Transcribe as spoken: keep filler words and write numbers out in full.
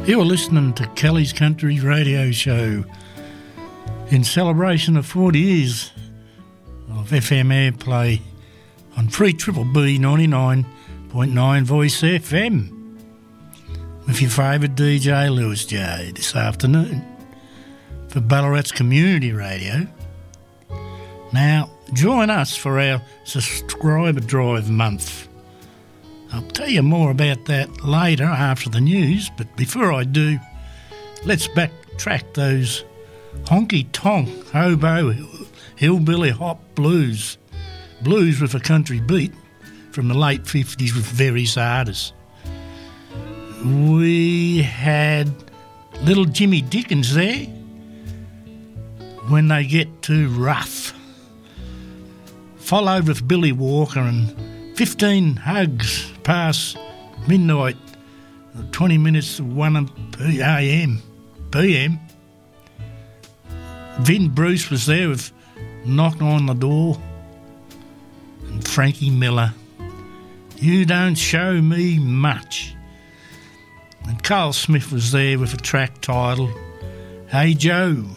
You're listening to Kelly's Country Radio Show in celebration of forty years of F M airplay on Free Triple B ninety-nine point nine Voice F M with your favourite D J Lewis J this afternoon for Ballarat's Community Radio. Now, join us for our Subscriber Drive month. I'll tell you more about that later after the news, but before I do, let's backtrack those honky-tonk, hobo, hillbilly hop blues, blues with a country beat from the late fifties with various artists. We had little Jimmy Dickens there, When They Get Too Rough, followed with Billy Walker and fifteen Hugs past midnight, twenty minutes to one a m p m. Vin Bruce was there with Knock on the Door, and Frankie Miller, You Don't Show Me Much. And Carl Smith was there with a track titled Hey Joe.